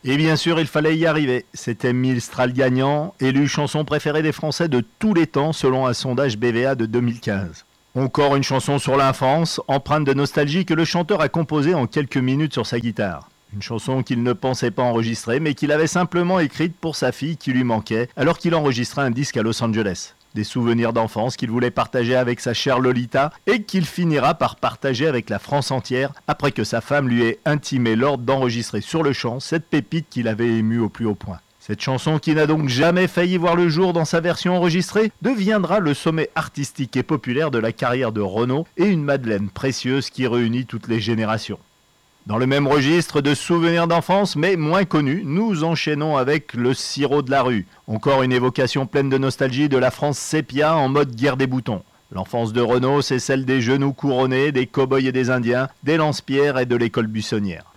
Et bien sûr, il fallait y arriver. C'était Mistral gagnant, élu chanson préférée des Français de tous les temps selon un sondage BVA de 2015. Encore une chanson sur l'enfance, empreinte de nostalgie que le chanteur a composée en quelques minutes sur sa guitare. Une chanson qu'il ne pensait pas enregistrer, mais qu'il avait simplement écrite pour sa fille qui lui manquait, alors qu'il enregistrait un disque à Los Angeles. Des souvenirs d'enfance qu'il voulait partager avec sa chère Lolita et qu'il finira par partager avec la France entière après que sa femme lui ait intimé l'ordre d'enregistrer sur le champ cette pépite qu'il avait émue au plus haut point. Cette chanson, qui n'a donc jamais failli voir le jour dans sa version enregistrée, deviendra le sommet artistique et populaire de la carrière de Renaud et une madeleine précieuse qui réunit toutes les générations. Dans le même registre de souvenirs d'enfance, mais moins connus, nous enchaînons avec Le Sirop de la rue. Encore une évocation pleine de nostalgie de la France sépia en mode guerre des boutons. L'enfance de Renaud, c'est celle des genoux couronnés, des cow-boys et des indiens, des lance-pierres et de l'école buissonnière.